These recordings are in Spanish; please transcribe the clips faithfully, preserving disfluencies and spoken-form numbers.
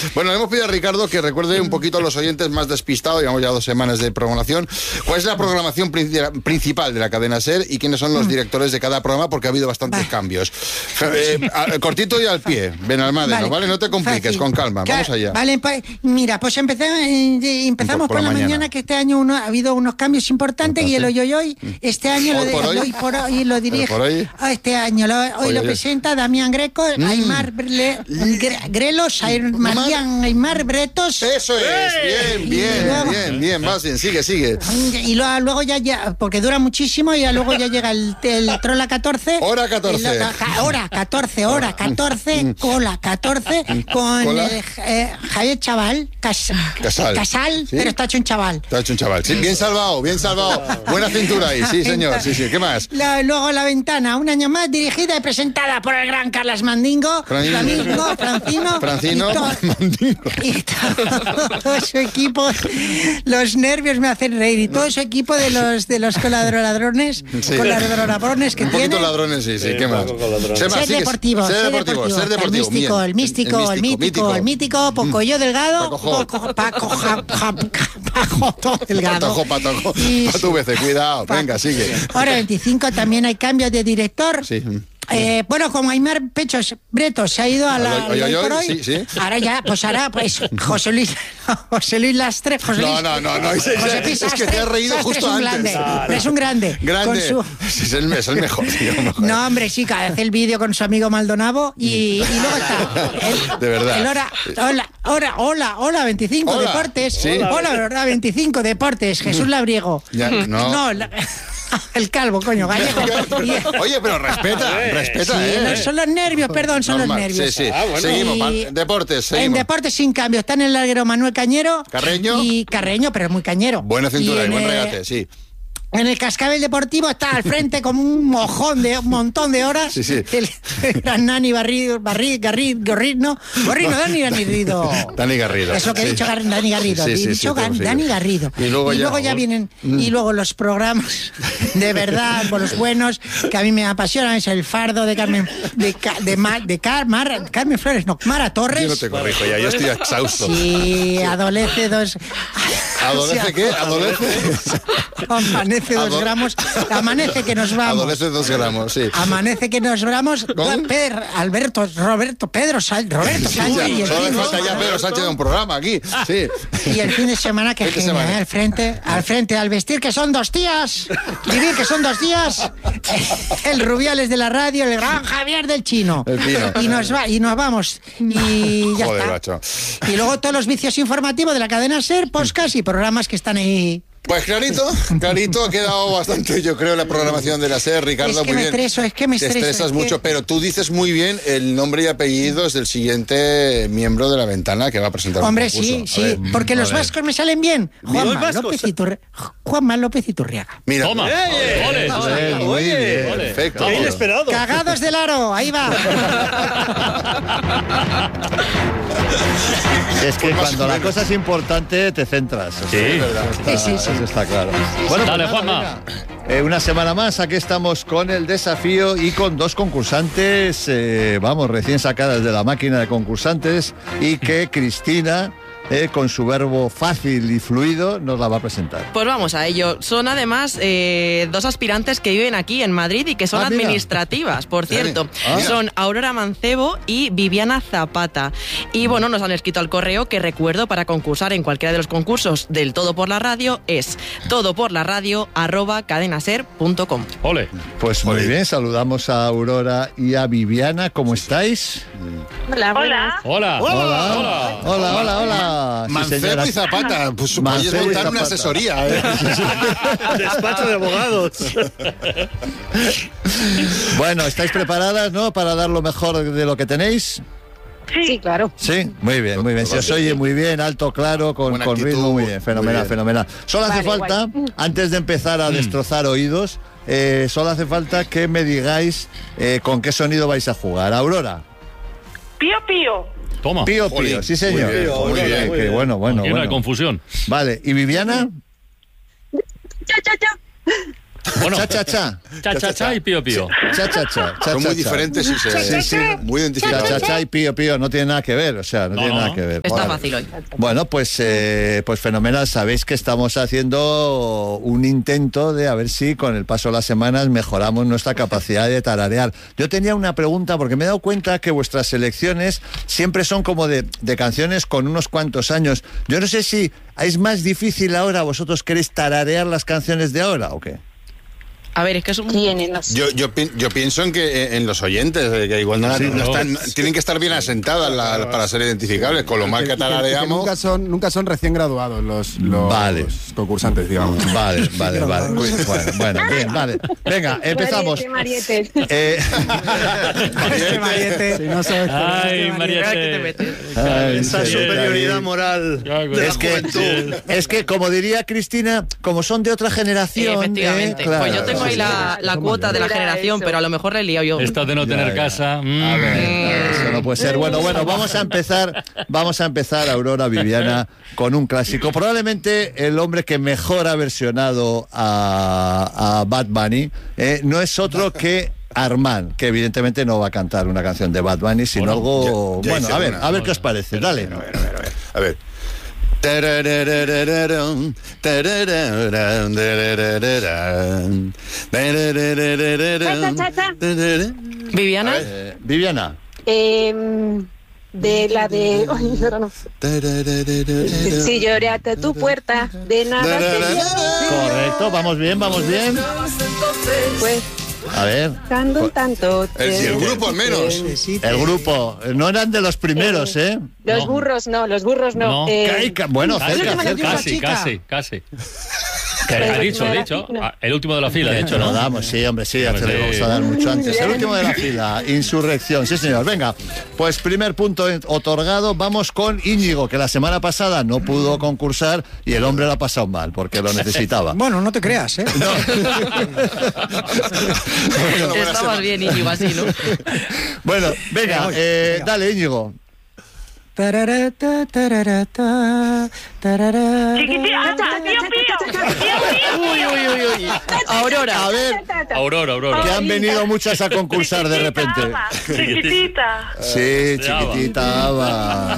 Bueno, le hemos pedido a Ricardo que recuerde un poquito a los oyentes más despistados, llevamos ya dos semanas de programación, cuál es la programación principal de la cadena SER y quiénes son los directores de cada programa, porque ha habido bastantes vale. cambios. Eh, a, cortito y al pie, Benalmádena, ¿vale? ¿vale? No te compliques, fácil. Con calma, vamos allá. Vale, pues, mira, pues empezamos, eh, empezamos por, por la mañana. mañana, que este año uno, ha habido unos cambios importantes. Entonces, y el hoy, hoy, hoy, este año ¿Hoy lo, por de, hoy? hoy por hoy lo dirige, por hoy? este año, lo, hoy, hoy lo hoy. presenta Damián Greco, mm. Aymar Bre, Gre, Grelos, Marian, Aymar Bretos. Eso es, bien, bien, luego, bien, bien, más bien, sigue, sigue. Y luego, luego ya, ya, porque dura muchísimo, y ya luego ya llega el, el Trola catorce. Hora catorce. Lo, hora catorce, hora catorce, cola catorce, con ¿Cola? Eh, eh, Javier Chaval, Cas, Casal, Casal ¿sí? Pero está hecho un chaval. Está hecho un chaval, sí, bien salvado, bien salvado. Buena cintura ahí, sí, señor, sí, sí, ¿qué más? La, luego La Ventana, un año más, dirigida y presentada por el gran Carlas Mandingo, Flamingo, Francino, Francino, y, to Mandingo. y todo su equipo. Los nervios me hacen reír, y todo su equipo de los de los coladroladrones, sí. coladroladrones que un tiene. Un poquito ladrones, sí, sí, sí, ¿qué más? Ser, más, ser, deportivo, ser, ser deportivo, deportivo, ser deportivo, el místico, el místico, el mítico, el mítico, Pocoyo Delgado, Paco, Paco, Paco Delgado. Patojo, patojo, patu veces, cuidado, venga, sigue. Ahora veinticinco también hay cambios de director. Sí. Eh, bueno, como Aymar Pechos Bretos se ha ido a la oy, oy, oy, por hoy, sí, sí. ahora ya, pues ahora, pues José Luis, José Luis Lastre, José Luis, no, no, no, no, es, José Luis es que te has reído Sastre justo es un antes. Grande, no, es un grande, grande, con su... es, el, es el mejor, tío, mejor. No, hombre, sí, hace el vídeo con su amigo Maldonado y, y luego está el, de verdad. El hora, hola, hola, hola, hola, veinticinco hola, Deportes, sí. hola, verdad, veinticinco Deportes, Jesús Labriego. Ya, no. no la, el calvo, coño, gallego. Oye, pero respeta, respeta, sí, ¿eh? No, son los nervios, perdón, son Normal, los nervios. Sí, sí. Ah, bueno. Seguimos, y deportes, seguimos. En deportes sin cambio, está en el larguero Manuel Cañero. Carreño. Y Carreño, pero es muy cañero. Buena cintura y, y buen el, regate, sí. En el cascabel deportivo está al frente como un mojón de un montón de horas. Sí, sí. El, el gran Nani Barrido, Barrido, Garrido, Gorrino, Gorrino, Dani Garrido. Dani Garrido. Eso que sí. he dicho Dani Garrido. Sí, he sí, dicho sí, sí, Dani sí. Garrido. Y luego y ya, luego ya vienen, mm. y luego los programas de verdad, por los buenos, que a mí me apasionan, es El Fardo de Carmen, de, de, de, de Car, Mar, Carmen Flores, no, Mara Torres. Yo no te corrijo ya, yo estoy exhausto. Sí, adolece dos... ¿Adolece qué? ¿Adolece? Amanece dos Adol gramos. Amanece que nos vamos. Adolece dos gramos, sí. Amanece que nos vamos. ¿Con? Pedro, Alberto, Roberto, Pedro, Sal, Roberto Sí, Sánchez. ya, y el solo fin, le falta ¿no? ya Pedro Sánchez de un programa aquí. Sí. Y el fin de semana que Fin de genial, semana. ¿eh? Al frente, al frente, al vestir que son dos días, vivir que son dos días, el Rubiales de la radio, el gran Javier del Chino. El Chino. Y nos va, y nos vamos. Y ya Joder, está. macho. Y luego todos los vicios informativos de la cadena SER, podcast y programas que están ahí. Pues clarito, clarito, ha quedado bastante, yo creo, la programación de la SER, Ricardo, Es que muy me bien. estreso, es que me Te estreso, estresas es mucho, que... pero tú dices muy bien el nombre y apellidos del siguiente miembro de La Ventana que va a presentar Hombre, un concurso. sí, sí, ver, porque los vascos me salen bien. Juanma López, Iturri... Juanma López Iturriaga. Mira, Toma. eh, Ole, eh, ole, muy oye, bien, ole. perfecto. Qué inesperado. Cagados del aro, ahí va. Es que Pues más cuando o la menos. cosa es importante te centras. Sí. es verdad. Está, Sí, sí, sí. Eso está claro. Bueno, Dale, pues nada, Juanma. venga. Eh, una semana más, aquí estamos con el desafío y con dos concursantes, eh, vamos, recién sacadas de la máquina de concursantes, y que Cristina, eh, con su verbo fácil y fluido, nos la va a presentar. Pues vamos a ello. Son además eh, dos aspirantes que viven aquí en Madrid y que son Ah, mira. administrativas, por cierto. Ah. Son Aurora Mancebo y Viviana Zapata. Y bueno, nos han escrito al correo que recuerdo para concursar en cualquiera de los concursos del Todo por la Radio es todoporlaradio arroba cadenaser punto com. Ole. Pues muy Ole. bien, saludamos a Aurora y a Viviana, ¿cómo estáis? Hola, Hola. Hola. Hola, Hola. hola, hola, hola. Sí, Mancebo señora. y Zapata, pues Mancebo podéis y montar una Zapata. asesoría, ¿eh? Despacho de abogados. Bueno, ¿estáis preparadas, no? Para dar lo mejor de lo que tenéis. Sí, claro. Sí, muy bien, muy bien. Se os oye muy bien, alto, claro, con, Buena con actitud, ritmo, muy bien, fenomenal, muy bien. fenomenal. Solo hace Vale, falta, antes de empezar a destrozar oídos, eh, solo hace falta que me digáis eh, con qué sonido vais a jugar. Aurora. Pío, pío. Toma. Pío, Jolín, pío, sí señor. muy bien, Muy muy bien, bien, qué bueno, bueno, Aquí no hay bueno. confusión. Vale, ¿y Viviana? Cha, cha, cha. Bueno, Cha, cha, cha. cha, cha, cha y pío, pío. Cha, cha, cha. cha, Son cha, muy cha. diferentes y se... Sí, sí. Muy Cha, identificados. cha, cha y pío, pío no tiene nada que ver, o sea, no, No, tiene no. nada que ver. Está Vale. fácil hoy. Bueno, pues, eh, pues fenomenal. Sabéis que estamos haciendo un intento de a ver si con el paso de las semanas mejoramos nuestra capacidad de tararear. Yo tenía una pregunta porque me he dado cuenta que vuestras selecciones siempre son como de, de canciones con unos cuantos años. Yo no sé si es más difícil ahora, vosotros queréis tararear las canciones de ahora o qué. A ver, es que es un... Yo, yo, pi- yo pienso en que eh, en los oyentes, eh, que igual no, Sí, no no. están, no- tienen que estar bien asentadas la- para ser identificables. Con lo mal que que, que tarareamos. nunca son nunca son recién graduados los, los Vale. concursantes, digamos. Vale, vale, vale. Bueno, bueno, bien, vale. Venga, empezamos. Mariette, Eh, Este Mariette, si no sabes quién es Ay, este Mariette. ¿Qué te metes? ay, Esa sí, superioridad David. moral. Es que, es que, como diría Cristina, como son de otra generación. Efectivamente. eh, claro. Pues yo tengo ahí la, la cuota de la Era generación, eso. pero a lo mejor le he liado yo. Esto de no Ya, tener ya. casa. mm. A ver, eso no puede ser. Bueno, bueno, vamos a empezar, vamos a empezar, Aurora, Viviana, con un clásico. Probablemente el hombre que mejor ha versionado a, a Bad Bunny eh, no es otro que Armand, que evidentemente no va a cantar una canción de Bad Bunny, sino Bueno, algo... ya- ya bueno, hice a ver, una. a ver qué os parece, dale. A ver. Tarararararam, tararararam, tararararam, tararararam, Cha, cha, cha. tararararam. Viviana, Eh, Viviana. Em, de la de. Ay, ahora no. Tararararam. Si lloré hasta tu puerta, de nada te Correcto, vamos bien, vamos bien. pues A ver, cantando un tanto. El, si el grupo al menos. el grupo, no eran de los primeros, ¿eh? Los No. burros no, los burros no. No. Eh, Caica- Bueno, Casi, cerca, última cerca. casi, chica. casi, casi. Que Pero ha dicho, no ha era dicho. digno. Ah, el último de la fila, De ha hecho, dicho, lo ¿no? damos, sí, hombre, sí, ya te lo Hombre, vamos sí. a dar mucho antes. El último de la fila, Insurrección, sí señor. Venga, pues primer punto otorgado, vamos con Íñigo, que la semana pasada no pudo concursar y el hombre lo ha pasado mal, porque lo necesitaba. Bueno, no te creas, ¿eh? estabas bien, Íñigo, así, ¿no? Bueno, venga, eh, dale Íñigo. Tararata, tararata, tarara. Chiquitita, pío, pío. Uy, uy, uy, uy. Aurora. A ver, Aurora, Aurora. que han venido muchas a concursar de repente. Chiquitita. Sí, De Ava. chiquitita Ava.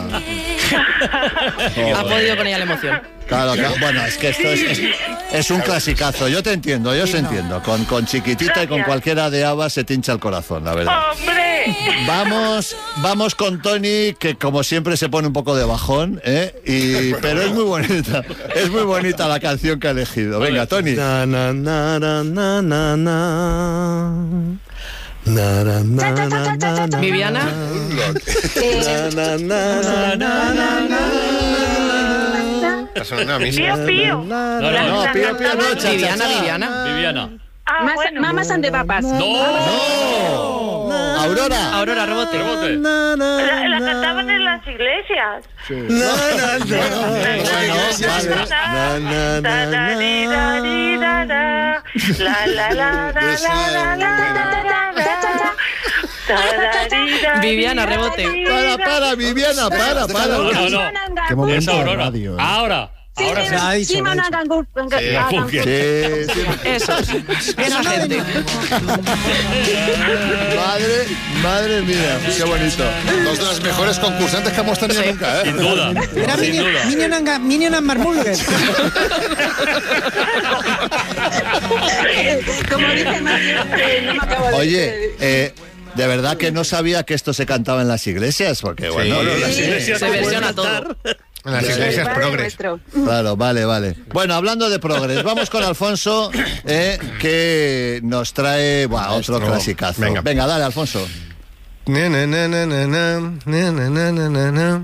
Ha podido con ella la emoción. Claro, claro. Bueno, es que esto es, es, es un clasicazo. Yo te entiendo, yo os entiendo. Con, con chiquitita y con cualquiera de Ava se te hincha el corazón, la verdad. ¡Hombre! Vamos, vamos con Tony, que como siempre se pone un poco de bajón, ¿eh? Y, pero es muy bonita, es muy bonita la canción que ha elegido. Venga, Tony. Na, na, na, na, na, na, na. Na, na, na, na, na, na. Viviana, Eh, Na, na, na, na, na, na. Pío, pío. No, no, No, no. pío, pío, no, cha, cha, Viviana, cha. Viviana. Viviana. Ah, bueno. Mamas and the papas. ¡No! Aurora. Aurora, rebote. Rebote. Na, na, La, la na. cantaban en las iglesias. Na, na, na. Vale. Na, na, na, na. La la la la la la la la. Viviana, rebote. Para, para, Viviana, para, para. No, no, no. Qué Es momento de Aurora. radio, ¿eh? Ahora. Ahora sí. ha dicho, lo ha dicho. Sí, sí. Eso. Esa gente. Madre, madre mía, qué bonito. Dos de las mejores concursantes que hemos tenido nunca, ¿eh? Sin duda. Era Sin Minion duda. Minion and- Minion and Marmulger. Como dice Mario, eh, no me acabo de Oye, eh, de verdad que no sabía que esto se cantaba en las iglesias, porque bueno, No, no, las Sí. iglesias Se no pueden versiona cantar. todo. En las iglesias Padre progres. nuestro. claro, vale, vale. Bueno, hablando de progres, vamos con Alfonso, eh, que nos trae buah, otro Maestro. clasicazo. Venga. Venga, dale, Alfonso. Na, na, na, na, na, na, na, na, na, na, na.